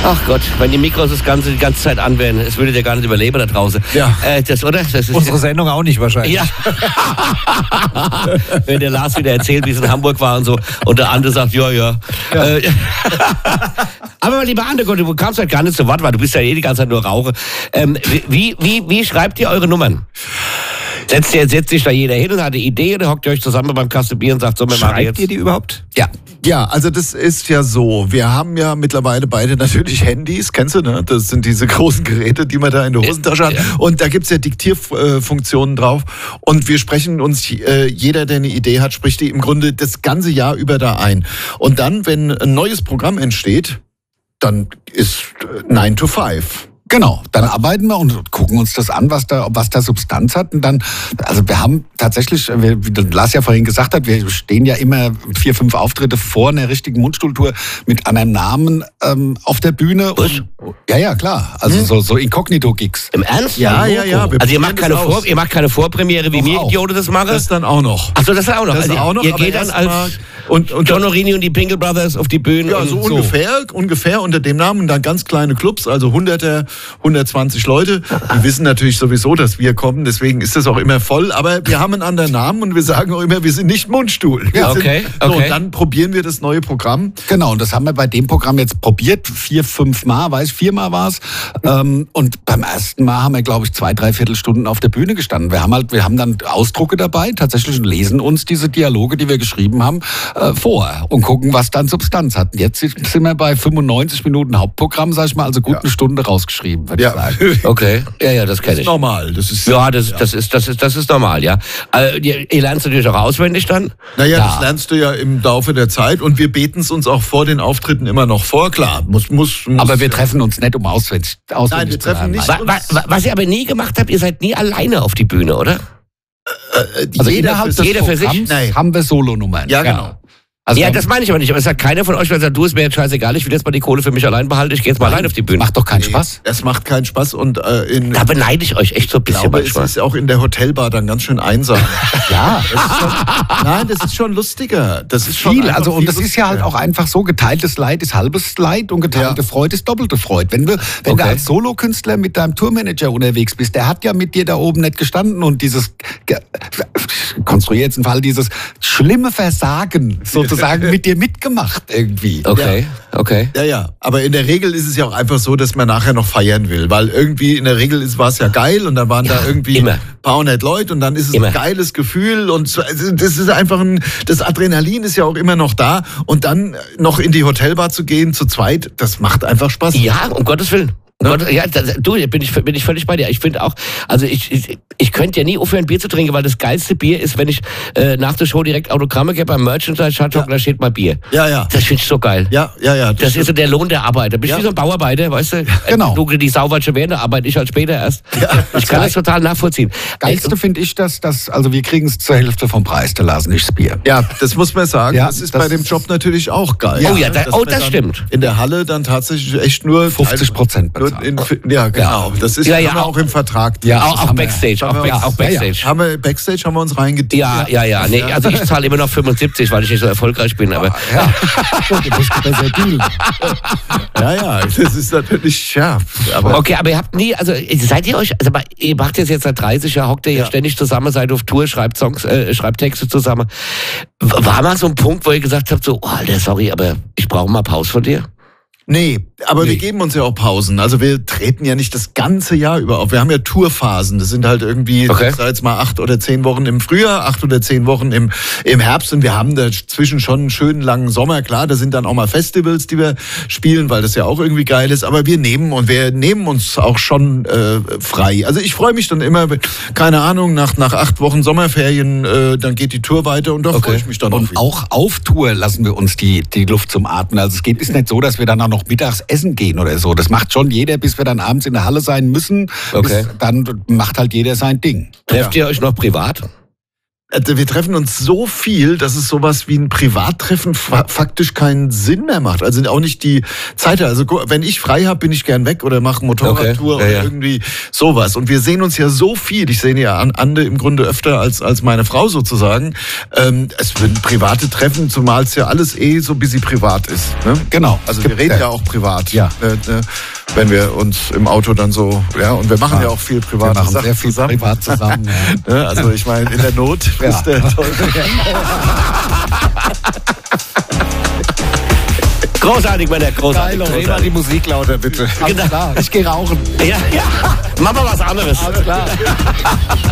Ach Gott, wenn die Mikros die ganze Zeit an wären, es würde der gar nicht überleben da draußen. Ja. Das ist unsere Sendung auch nicht wahrscheinlich. Ja. Wenn der Lars wieder erzählt, wie es in Hamburg war und so, und der andere sagt, ja. Aber lieber Ande, du kamst halt gar nicht zu Wort, weil du bist ja die ganze Zeit nur Rauche. Wie schreibt ihr eure Nummern? Setzt sich da jeder hin und hat eine Idee oder hockt ihr euch zusammen beim Kasten Bier und sagt, so, wir machen jetzt... Schreibt ihr die überhaupt? Ja, also das ist ja so. Wir haben ja mittlerweile beide natürlich Handys, kennst du, ne? Das sind diese großen Geräte, die man da in der Hosentasche hat. Und da gibt's ja Diktierfunktionen drauf. Und wir sprechen uns, jeder, der eine Idee hat, spricht die im Grunde das ganze Jahr über da ein. Und dann, wenn ein neues Programm entsteht, dann ist 9 to 5. Genau, dann arbeiten wir und gucken uns das an, was da Substanz hat. Und dann, also wir haben tatsächlich, wie Lars ja vorhin gesagt hat, wir stehen ja immer 4, 5 Auftritte vor einer richtigen Mundstuhltour mit einem Namen auf der Bühne. Und, ja, klar. Also so Inkognito-Gigs. Im Ernst? Ja. Also ihr macht keine Vorpremiere, wie mir Idioten das machen? Das dann auch noch. Achso, das auch noch. Das auch noch, ihr geht dann als John Orini und die Pingle Brothers auf die Bühne. Ja, und so ungefähr unter dem Namen. Und dann ganz kleine Clubs, also 120 Leute. Die wissen natürlich sowieso, dass wir kommen, deswegen ist das auch immer voll. Aber wir haben einen anderen Namen und wir sagen auch immer, wir sind nicht Mundstuhl. Okay. So, und dann probieren wir das neue Programm. Genau, und das haben wir bei dem Programm jetzt probiert, 4, 5 Mal, 4 Mal war es. Und beim ersten Mal haben wir, glaube ich, 2, 3 Viertelstunden auf der Bühne gestanden. Wir haben dann Ausdrucke dabei, tatsächlich, und lesen uns diese Dialoge, die wir geschrieben haben, vor und gucken, was dann Substanz hat. Und jetzt sind wir bei 95 Minuten Hauptprogramm, sag ich mal, also gut eine Stunde rausgeschrieben, würde ich sagen. Okay, ja, das kenne ich. Normal. Das ist normal, ja. Ihr lernt es natürlich auch auswendig dann? Naja, das lernst du ja im Laufe der Zeit und wir beten es uns auch vor den Auftritten immer noch vor, klar. Aber wir treffen uns nicht, um auswendig Nein, wir treffen nicht. Was ihr aber nie gemacht habt, ihr seid nie alleine auf die Bühne, oder? Also innerhalb des jeder für sich? Programms haben wir Solonummern. Ja, genau. Also ja, das meine ich aber nicht. Aber es hat keiner von euch gesagt, du, es mir jetzt scheißegal, ich will jetzt mal die Kohle für mich allein behalten, ich gehe jetzt mal allein auf die Bühne. Macht doch keinen Spaß. Es macht keinen Spaß und da beneide ich euch echt so ein bisschen manchmal. Es ist auch in der Hotelbar dann ganz schön einsam. Ja. Das ist schon lustiger. Das ist schon viel. Also, und das ist ja halt auch einfach so, geteiltes Leid ist halbes Leid und geteilte Freude ist doppelte Freude. Wenn du als Solokünstler mit deinem Tourmanager unterwegs bist, der hat ja mit dir da oben nicht gestanden und dieses, konstruiert jetzt einen Fall, dieses schlimme Versagen sozusagen mit dir mitgemacht irgendwie. Okay. Ja. Aber in der Regel ist es ja auch einfach so, dass man nachher noch feiern will. Weil irgendwie in der Regel war es ja geil und dann waren da irgendwie ein paar hundert Leute und dann ist es ein geiles Gefühl und das ist einfach das Adrenalin ist ja auch immer noch da und dann noch in die Hotelbar zu gehen, zu zweit, das macht einfach Spaß. Ja, um Gottes Willen. Ja, bin ich völlig bei dir. Ich finde auch, also ich könnte ja nie aufhören, Bier zu trinken, weil das geilste Bier ist, wenn ich nach der Show direkt Autogramme gebe beim Merchandise-Shop, da steht mal Bier. Ja. Das finde ich so geil. Ja. Das ist so der Lohn der Arbeit. Da bist du wie so ein Bauarbeiter, weißt du? Genau. Du, die Sau wird schon während der Arbeit, ich halt später erst. Ja. Ich kann das total nachvollziehen. Geilste finde ich, also wir kriegen es zur Hälfte vom Preis, der Lars, nicht das Bier. Ja, das muss man sagen. Ja, das ist bei dem Job natürlich auch geil. Ja, das stimmt. In der Halle dann tatsächlich echt nur 50% bezahlt. Ja, genau. Das ist ja auch im Vertrag. Ja, auch Backstage. Auch Backstage. Haben wir uns reingedient? Ja. Nee, also ich zahle immer noch 75, weil ich nicht so erfolgreich bin. Aber das ist natürlich scharf. Okay, aber ihr habt nie, also seid ihr euch, also ihr macht jetzt seit 30 Jahren, hockt ihr jetzt ständig zusammen, seid auf Tour, schreibt Songs, schreibt Texte zusammen. War mal so ein Punkt, wo ihr gesagt habt, so, Alter, sorry, aber ich brauche mal Pause von dir? Nee, aber wir geben uns ja auch Pausen. Also wir treten ja nicht das ganze Jahr über auf. Wir haben ja Tourphasen. Das sind halt irgendwie, ich sag jetzt mal 8 oder 10 Wochen im Frühjahr, 8 oder 10 Wochen im Herbst. Und wir haben dazwischen schon einen schönen langen Sommer. Klar, da sind dann auch mal Festivals, die wir spielen, weil das ja auch irgendwie geil ist. Aber wir nehmen uns auch schon frei. Also ich freue mich dann immer, keine Ahnung, nach 8 Wochen Sommerferien, dann geht die Tour weiter und da freue ich mich dann und auch auf Tour lassen wir uns die Luft zum Atmen. Also es ist nicht so, dass wir dann auch noch mittags essen gehen oder so. Das macht schon jeder, bis wir dann abends in der Halle sein müssen. Okay. Dann macht halt jeder sein Ding. Trefft ihr euch noch privat? wir treffen uns so viel, dass es sowas wie ein Privattreffen faktisch keinen Sinn mehr macht. Also auch nicht die Zeit. Also wenn ich frei habe, bin ich gern weg oder mache Motorradtour oder irgendwie sowas. Und wir sehen uns ja so viel. Ich sehe ja Ande im Grunde öfter als meine Frau sozusagen. Es sind private Treffen, zumal es ja alles so ein bisschen privat ist. Ne? Genau. Also wir reden ja auch privat. Ja. Wenn wir uns im Auto dann so, und wir machen ja auch viel privat. Wir machen sehr viel privat zusammen. Ja. Also ich meine, in der Not ist der Teufel. Großartig, Männer, großartig. Dreh mal die Musik lauter, bitte. Genau. Ich gehe rauchen. Ja. Mach mal was anderes. Alles klar.